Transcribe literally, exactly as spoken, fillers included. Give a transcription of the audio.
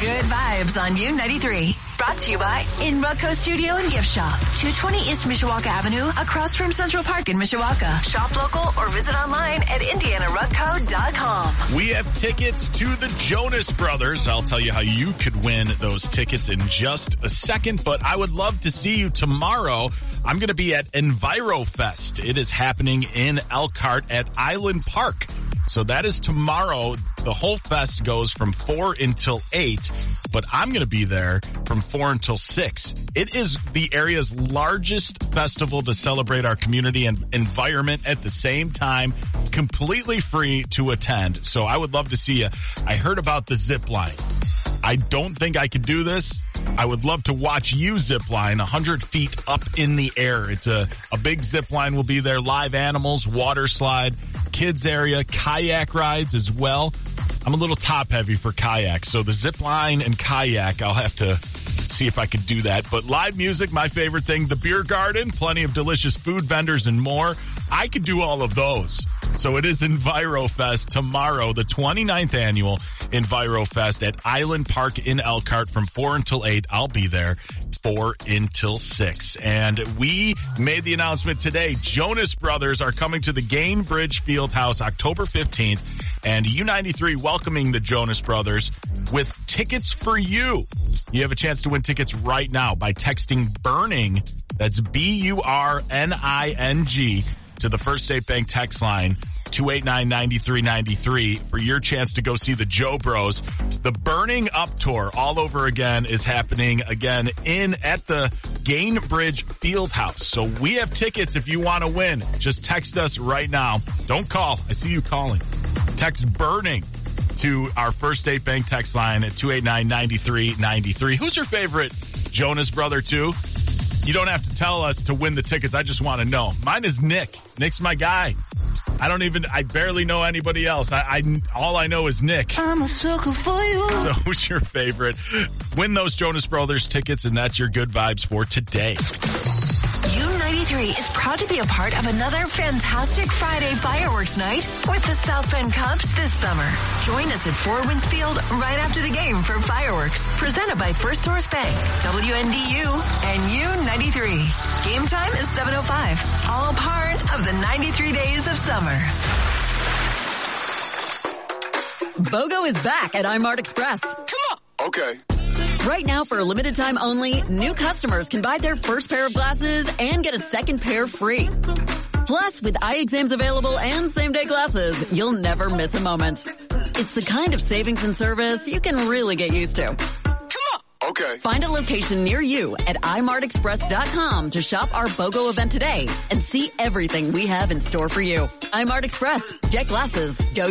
Good vibes on U ninety-three. Brought to you by In Rutco Studio and Gift Shop. two twenty East Mishawaka Avenue, across from Central Park in Mishawaka. Shop local or visit online at indiana rutco dot com. We have tickets to the Jonas Brothers. I'll tell you how you could win those tickets in just a second, but I would love to see you tomorrow. I'm going to be at EnviroFest. It is happening in Elkhart at Island Park. So that is tomorrow. The whole fest goes from four until eight, but I'm going to be there from four until six. It is the area's largest festival to celebrate our community and environment at the same time, completely free to attend. So I would love to see you. I heard about the zip line. I don't think I could do this. I would love to watch you zip line one hundred feet up in the air. It's a, a big zip line will be there. Live animals, water slide, kids area, kayak rides as well. I'm a little top heavy for kayak, so the zip line and kayak, I'll have to see if I could do that. But live music, my favorite thing, the beer garden, plenty of delicious food vendors and more. I could do all of those. So it is EnviroFest tomorrow, the twenty-ninth annual EnviroFest at Island Park in Elkhart from four until eight. I'll be there four until six. And we made the announcement today. Jonas Brothers are coming to the Gainbridge Fieldhouse October fifteenth. And U ninety-three welcoming the Jonas Brothers with tickets for you. You have a chance to win tickets right now by texting BURNING, that's B U R N I N G, to the First State Bank text line, two eight nine, nine three nine three, for your chance to go see the Joe Bros. The Burning Up Tour all over again is happening again in at the Gainbridge Fieldhouse. So we have tickets if you want to win. Just text us right now. Don't call. I see you calling. Text BURNING to our First State Bank text line at two eight nine, nine three nine three. Who's your favorite Jonas brother too? You don't have to tell us to win the tickets. I just want to know. Mine is Nick. Nick's my guy. I don't even, I barely know anybody else. I, I, all I know is Nick. I'm a sucker for you. So who's your favorite? Win those Jonas Brothers tickets, and that's your good vibes for today. U ninety-three is proud to be a part of another fantastic Friday fireworks night with the South Bend Cubs this summer. Join us at Four Winds Field right after the game for fireworks, presented by First Source Bank, W N D U, and U ninety-three. Game time is seven oh five, all part of the ninety-three days of summer. BOGO is back at iMart Express. Come on. Okay. Right now, for a limited time only, new customers can buy their first pair of glasses and get a second pair free. Plus, with eye exams available and same-day glasses, you'll never miss a moment. It's the kind of savings and service you can really get used to. Come on. Okay. Find a location near you at i mart express dot com to shop our BOGO event today and see everything we have in store for you. iMart Express. Get glasses. Go